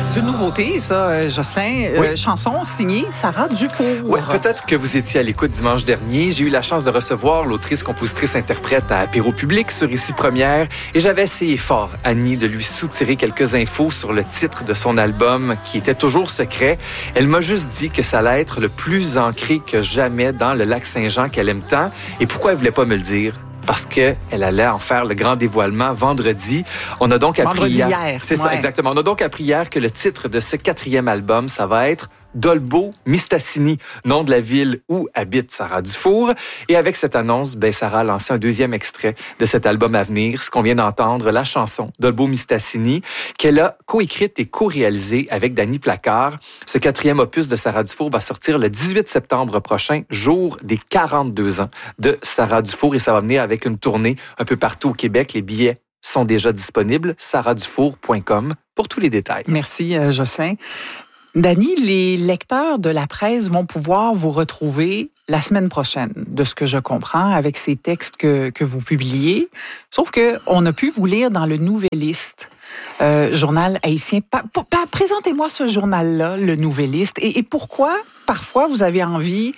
C'est une nouveauté, ça, Jocelyn. Oui. Chanson signée Sarah Dufour. Oui, peut-être que vous étiez à l'écoute dimanche dernier. J'ai eu la chance de recevoir l'autrice, compositrice, interprète à Apéro Public sur Ici Première et j'avais essayé fort, Annie, de lui soutirer quelques infos sur le titre de son album qui était toujours secret. Elle m'a juste dit que ça allait être le plus ancré que jamais dans le lac Saint-Jean qu'elle aime tant. Et pourquoi elle voulait pas me le dire? Parce qu'elle allait en faire le grand dévoilement vendredi. On a donc appris hier. C'est ça, exactement. On a donc appris hier que le titre de ce 4e album, ça va être Dolbeau Mistassini, nom de la ville où habite Sarah Dufour. Et avec cette annonce, Sarah a lancé un 2e extrait de cet album à venir, ce qu'on vient d'entendre, la chanson Dolbeau Mistassini, qu'elle a coécrite et co-réalisée avec Danny Placard. Ce 4e opus de Sarah Dufour va sortir le 18 septembre prochain, jour des 42 ans de Sarah Dufour, et ça va venir avec une tournée un peu partout au Québec. Les billets sont déjà disponibles, sarahdufour.com pour tous les détails. Merci, Jocelyn. Dany, les lecteurs de la presse vont pouvoir vous retrouver la semaine prochaine, de ce que je comprends, avec ces textes que vous publiez. Sauf qu'on a pu vous lire dans le Nouvelliste, journal haïtien. Présentez-moi ce journal-là, le Nouvelliste, et pourquoi, parfois, vous avez envie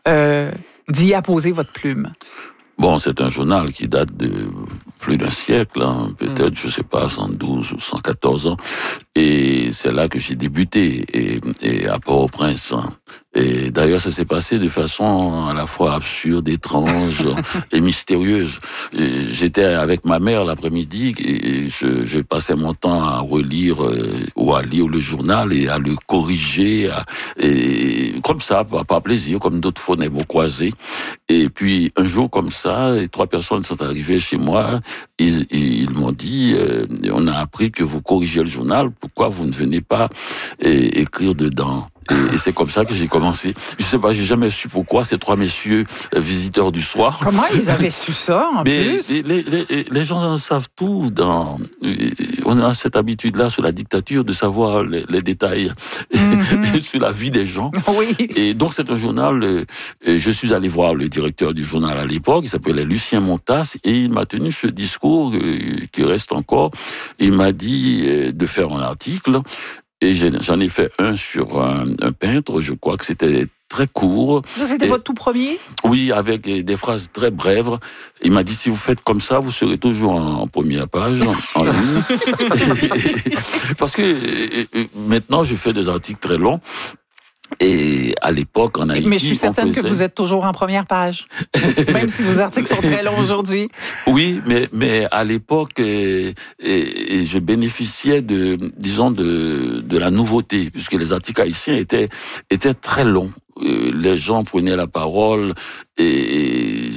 d'y apposer votre plume. Bon, c'est un journal qui date de plus d'un siècle, peut-être, je sais pas, 112 ou 114 ans. Et c'est là que j'ai débuté, et à Port-au-Prince. Et d'ailleurs, ça s'est passé de façon à la fois absurde, étrange et mystérieuse. J'étais avec ma mère l'après-midi et je passais mon temps à relire ou à lire le journal et à le corriger, et comme ça, par plaisir, comme d'autres fois, on est croisés. Et puis, un jour comme ça, 3 personnes sont arrivées chez moi. Ils m'ont dit, on a appris que vous corrigez le journal, pourquoi vous ne venez pas écrire dedans? Et c'est comme ça que j'ai commencé. Je sais pas, j'ai jamais su pourquoi ces 3 messieurs visiteurs du soir. Comment ils avaient su ça, en plus? Les gens savent tout. On a cette habitude-là, sur la dictature, de savoir les détails sur la vie des gens. Oui. Et donc, c'est un journal. Je suis allé voir le directeur du journal à l'époque, il s'appelait Lucien Montas, et il m'a tenu ce discours qui reste encore. Il m'a dit de faire un article. Et j'en ai fait un sur un peintre, je crois que c'était très court. Ça, c'était votre tout premier? Oui, avec des phrases très brèves. Il m'a dit, si vous faites comme ça, vous serez toujours en première page, en ligne. Parce que maintenant, je fais des articles très longs. Et à l'époque, en Haïti... Mais je suis certaine que vous êtes toujours en première page, même si vos articles sont très longs aujourd'hui. Oui, mais à l'époque, je bénéficiais de la nouveauté, puisque les articles haïtiens étaient très longs. Les gens prenaient la parole et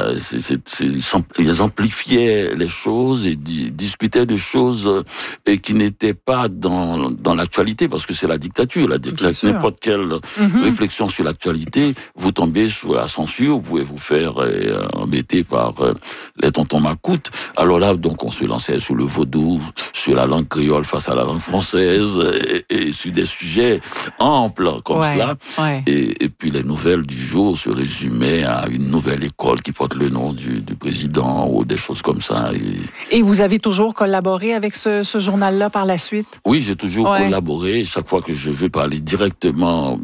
ils amplifiaient les choses et discutaient de choses qui n'étaient pas dans l'actualité, parce que c'est la dictature. N'importe quelle réflexion sur l'actualité, vous tombez sous la censure, vous pouvez vous faire embêter par les tontons macoutes. Alors là, donc, on se lançait sur le vaudou, sur la langue créole face à la langue française, et sur des sujets amples comme cela. Ouais. Et puis les nouvelles du jour se résumaient à une nouvelle école qui porte le nom du président ou des choses comme ça. Et vous avez toujours collaboré avec ce journal-là par la suite? Oui, j'ai toujours collaboré. Chaque fois que je veux parler directement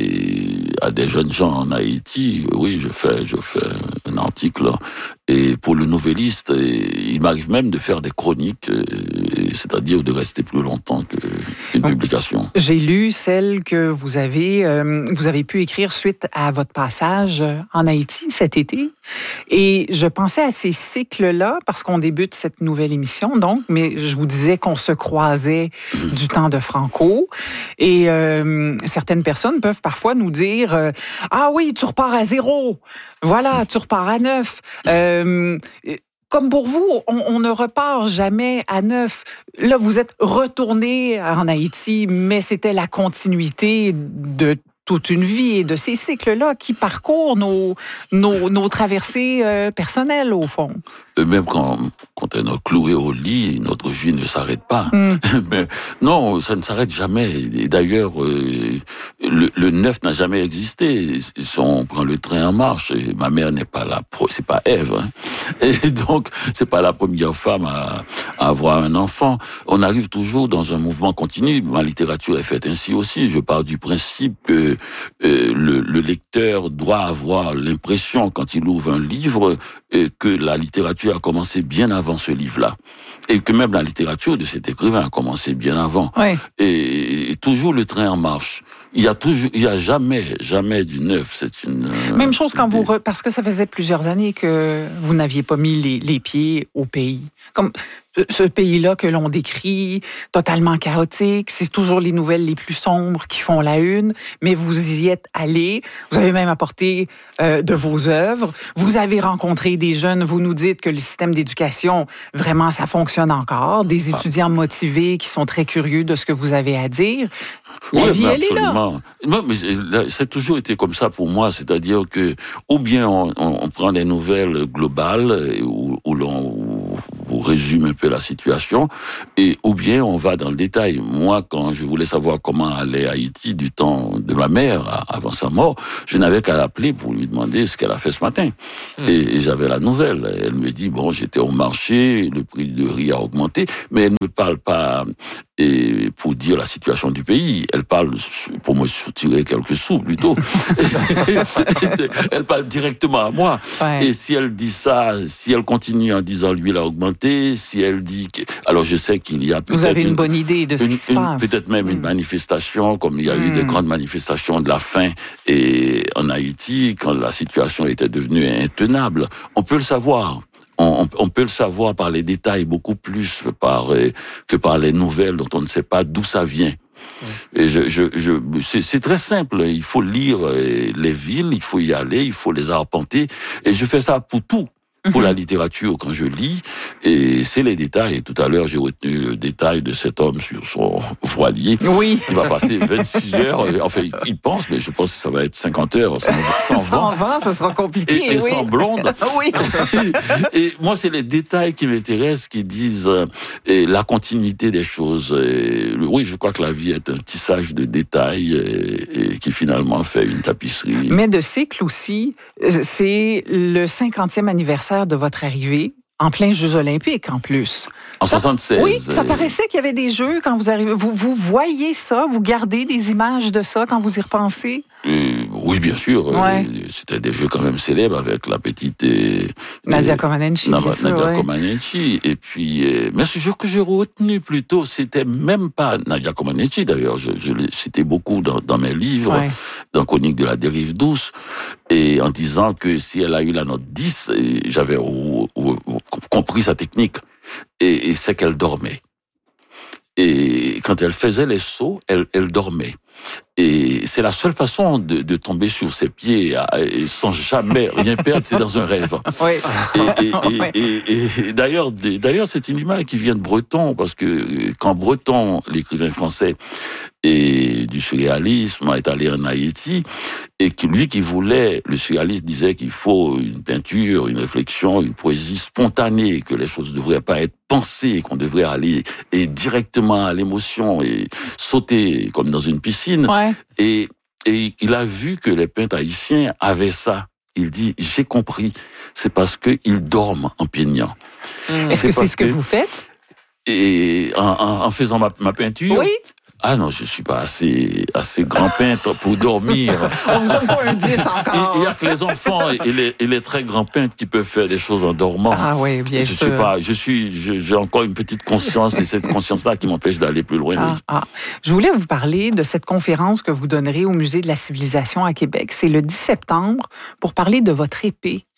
à des jeunes gens en Haïti, oui, je fais un article. Et pour le Nouvelliste, il m'arrive même de faire des chroniques, c'est-à-dire de rester plus longtemps qu'une publication. J'ai lu celle que vous avez pu écrire suite à votre passage en Haïti cet été. Et je pensais à ces cycles-là, parce qu'on débute cette nouvelle émission, donc, mais je vous disais qu'on se croisait du temps de Franco. Et certaines personnes peuvent parfois nous dire « Ah oui, tu repars à 0. Voilà, tu repars à 9. » Comme pour vous, on ne repart jamais à 9. Là, vous êtes retourné en Haïti, mais c'était la continuité de toute une vie et de ces cycles-là qui parcourent nos traversées personnelles, au fond. Même quand on est cloué au lit, notre vie ne s'arrête pas. Mais non, ça ne s'arrête jamais. Et d'ailleurs, le neuf n'a jamais existé. Si on prend le train en marche, et ma mère n'est pas là, c'est pas Ève. Hein. Et donc, c'est pas la première femme à avoir un enfant. On arrive toujours dans un mouvement continu. Ma littérature est faite ainsi aussi. Je pars du principe que le lecteur doit avoir l'impression, quand il ouvre un livre, que la littérature a commencé bien avant ce livre-là. Et que même la littérature de cet écrivain a commencé bien avant. Ouais. Et toujours le train en marche. Il y a jamais du neuf. C'est une même chose quand parce que ça faisait plusieurs années que vous n'aviez pas mis les pieds au pays. Comme ce pays-là que l'on décrit, totalement chaotique, c'est toujours les nouvelles les plus sombres qui font la une, mais vous y êtes allé, vous avez même apporté de vos œuvres, vous avez rencontré des jeunes, vous nous dites que le système d'éducation, vraiment, ça fonctionne encore, des étudiants motivés qui sont très curieux de ce que vous avez à dire. La vie, elle est là. Non, mais ça a toujours été comme ça pour moi, c'est-à-dire que ou bien on prend des nouvelles globales où l'on résume un peu la situation, et ou bien on va dans le détail. Moi, quand je voulais savoir comment allait Haïti du temps de ma mère, avant sa mort, je n'avais qu'à l'appeler pour lui demander ce qu'elle a fait ce matin. Et j'avais la nouvelle. Elle me dit, bon, j'étais au marché, le prix de riz a augmenté, mais elle ne me parle pas pour dire la situation du pays. Elle parle pour me soutirer quelques sous, plutôt. Elle parle directement à moi. Ouais. Et si elle dit ça, si elle continue en disant l'huile a augmenté, si elle dit que... Alors je sais qu'il y a peut-être... Vous avez une bonne idée de ce qui se passe. Peut-être même une manifestation, comme il y a eu des grandes manifestations de la faim et en Haïti, quand la situation était devenue intenable. On peut le savoir. On peut le savoir par les détails beaucoup plus que par les nouvelles dont on ne sait pas d'où ça vient. Et c'est très simple. Il faut lire les villes, il faut y aller, il faut les arpenter. Et je fais ça pour tout. Pour la littérature, quand je lis, et c'est les détails. Et tout à l'heure, j'ai retenu le détail de cet homme sur son voilier, qui va passer 26 heures. Enfin, il pense, mais je pense que ça va être 50 heures sans vent, ce sera compliqué. Et sans blonde. Oui. Et moi, c'est les détails qui m'intéressent, qui disent la continuité des choses. Oui, je crois que la vie est un tissage de détails et qui finalement fait une tapisserie. Mais de cycle aussi, c'est le 50e anniversaire de votre arrivée, en plein Jeux olympiques en plus. En 76. Oui, ça paraissait qu'il y avait des jeux quand vous arrivez. Vous voyez ça, vous gardez des images de ça quand vous y repensez? Oui, bien sûr. Ouais. C'était des jeux quand même célèbres avec la petite... Nadia Comaneci. Nadia Comaneci. Et puis... mais ce jeu que j'ai retenu plutôt, c'était même pas Nadia Comaneci, d'ailleurs. Je l'ai cité beaucoup dans mes livres, dans Chronique de la dérive douce, et en disant que si elle a eu la note 10, j'avais compris sa technique. Et c'est qu'elle dormait. Et quand elle faisait les sauts, elle dormait. Et c'est la seule façon de tomber sur ses pieds sans jamais rien perdre, c'est dans un rêve. Oui. Et d'ailleurs, c'est une image qui vient de Breton, parce que quand Breton, l'écrivain français, et du surréalisme, est allé en Haïti, et que lui qui voulait, le surréaliste disait qu'il faut une peinture, une réflexion, une poésie spontanée, que les choses ne devraient pas être pensées, qu'on devrait aller directement à l'émotion et sauter comme dans une piscine. Ouais. Et il a vu que les peintres haïtiens avaient ça. Il dit, j'ai compris, c'est parce qu'ils dorment en peignant. Est-ce que c'est ce que vous faites? Et en faisant ma peinture? Oui. Ah non, je suis pas assez grand peintre pour dormir. On vous donne pas un 10 encore. Il y a que les enfants et les très grands peintres qui peuvent faire des choses en dormant. Ah oui, bien sûr. J'ai encore une petite conscience, et cette conscience-là qui m'empêche d'aller plus loin. Je voulais vous parler de cette conférence que vous donnerez au Musée de la Civilisation à Québec. C'est le 10 septembre pour parler de votre épée.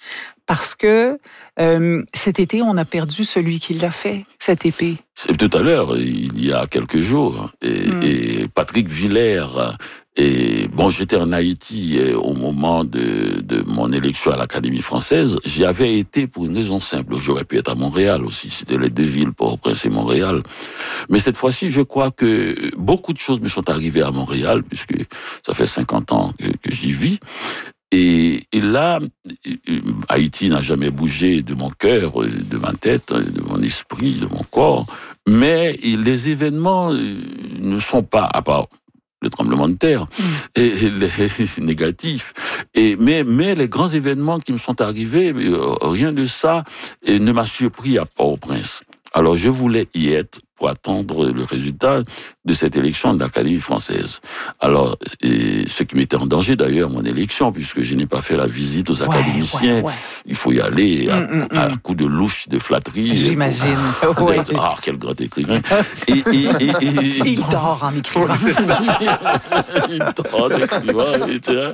parce que cet été, on a perdu celui qui l'a fait, cette épée. C'est tout à l'heure, il y a quelques jours, et Patrick Villers, et bon, j'étais en Haïti au moment de mon élection à l'Académie française. J'y avais été pour une raison simple. J'aurais pu être à Montréal aussi. C'était les deux villes, Port-au-Prince et Montréal. Mais cette fois-ci, je crois que beaucoup de choses me sont arrivées à Montréal, puisque ça fait 50 ans que j'y vis. Et là, Haïti n'a jamais bougé de mon cœur, de ma tête, de mon esprit, de mon corps. Mais les événements ne sont pas, à part le tremblement de terre, et c'est négatif. Mais les grands événements qui me sont arrivés, rien de ça ne m'a surpris à Port-au-Prince. Alors je voulais y être pour attendre le résultat de cette élection de l'Académie française. Alors, ce qui mettait en danger d'ailleurs mon élection, puisque je n'ai pas fait la visite aux académiciens, il faut y aller à coup de louche, de flatterie. J'imagine. Ah, quel grand écrivain. Il dort en écrivant. C'est ça. Il dort en écrivant.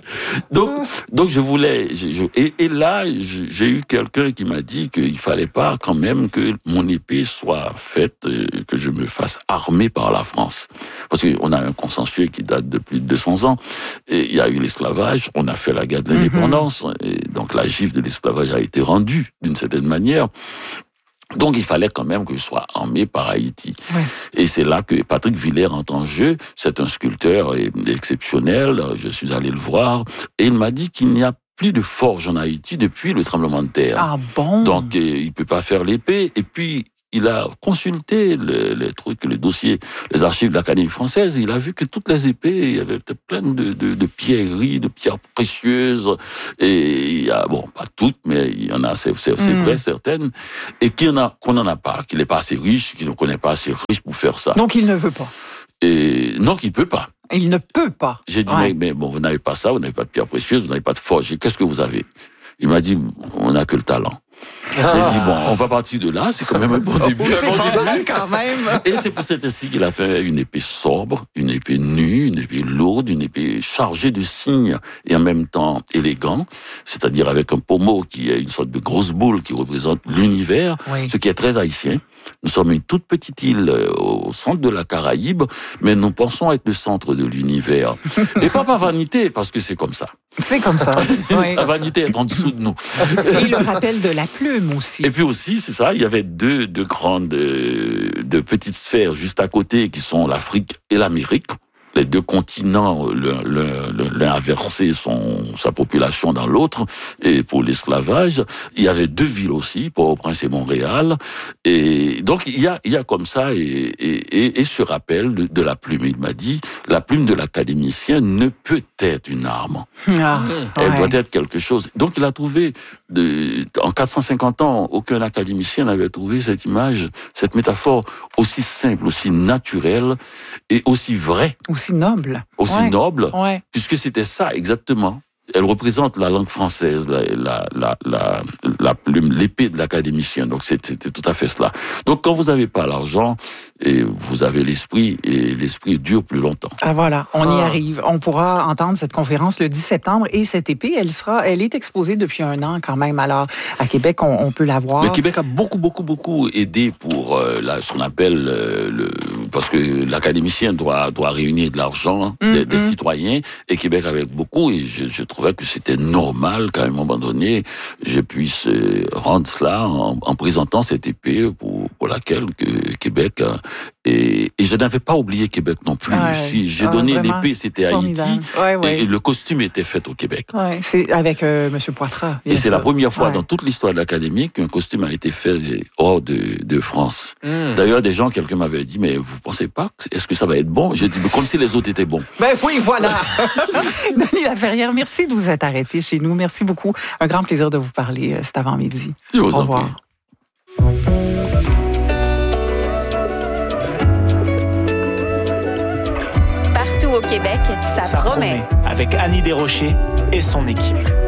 Donc je voulais... Et là, j'ai eu quelqu'un qui m'a dit qu'il fallait pas quand même que mon épée soit faite, que je me fasse armer par la France. Parce qu'on a un consensus qui date de plus de 200 ans. Et il y a eu l'esclavage, on a fait la guerre de l'indépendance, et donc la gifle de l'esclavage a été rendue d'une certaine manière. Donc il fallait quand même que je sois armé par Haïti. Ouais. Et c'est là que Patrick Villers entre en jeu. C'est un sculpteur exceptionnel. Je suis allé le voir et il m'a dit qu'il n'y a plus de forge en Haïti depuis le tremblement de terre. Ah bon? Donc il peut pas faire l'épée. Et puis il a consulté les trucs, les dossiers, les archives de l'Académie française. Il a vu que toutes les épées, il y avait plein de pierreries, de pierres précieuses. Et il y a, bon, pas toutes, mais il y en a, c'est vrai, certaines. Et qu'on n'en a pas, qu'il n'est pas assez riche, qu'il ne connaît pas assez riche pour faire ça. Donc il ne veut pas. Et non, qu'il peut pas. Il ne peut pas. J'ai dit, mais bon, vous n'avez pas ça, vous n'avez pas de pierres précieuses, vous n'avez pas de forge. Qu'est-ce que vous avez? Il m'a dit, on n'a que le talent. J'ai dit, bon, on va partir de là, c'est quand même un bon début. C'est pas mal quand même. Et c'est pour cette ainsi qu'il a fait une épée sobre, une épée nue, une épée lourde, une épée chargée de signes et en même temps élégant, c'est-à-dire avec un pommeau qui est une sorte de grosse boule qui représente l'univers, ce qui est très haïtien. Nous sommes une toute petite île au centre de la Caraïbe, mais nous pensons être le centre de l'univers. Et pas par vanité, parce que c'est comme ça. C'est comme ça. Oui. La vanité est en dessous de nous. Et le rappel de la plume aussi. Et puis aussi, c'est ça, il y avait deux grandes, de petites sphères juste à côté qui sont l'Afrique et l'Amérique. Les deux continents, l'un a versé sa population dans l'autre, et pour l'esclavage, il y avait deux villes aussi, Port-au-Prince et Montréal, et donc il y a comme ça, et ce rappel de la plume, il m'a dit, la plume de l'académicien ne peut être une arme. Elle doit être quelque chose. Donc il a trouvé, en 450 ans, aucun académicien n'avait trouvé cette image, cette métaphore aussi simple, aussi naturelle, et aussi vraie. Aussi noble. Aussi noble, puisque c'était ça, exactement. Elle représente la langue française, la plume, l'épée de l'académicien. Donc c'était tout à fait cela. Donc quand vous n'avez pas l'argent, et vous avez l'esprit, et l'esprit dure plus longtemps. Ah voilà, on y arrive. On pourra entendre cette conférence le 10 septembre, et cette épée, elle est exposée depuis 1 an quand même. Alors à Québec, on peut la voir. Le Québec a beaucoup aidé pour ce qu'on appelle parce que l'académicien doit réunir de l'argent des citoyens, et Québec avec beaucoup, et je trouvais que c'était normal qu'à un moment donné, je puisse rendre cela en présentant cette épée pour laquelle Québec et je n'avais pas oublié Québec non plus. Si j'ai donné l'épée, c'était Haïti, et le costume était fait au Québec. C'est avec M. Poitras. Et c'est la première fois dans toute l'histoire de l'académie qu'un costume a été fait hors de France. D'ailleurs, quelqu'un m'avait dit, mais vous pensez pas, est-ce que ça va être bon? J'ai dit, mais comme si les autres étaient bons. Ben oui, voilà. Denis Laferrière, merci de vous être arrêté chez nous. Merci beaucoup. Un grand plaisir de vous parler cet avant-midi. Au revoir. Partout au Québec, ça promet. Avec Annie Desrochers et son équipe.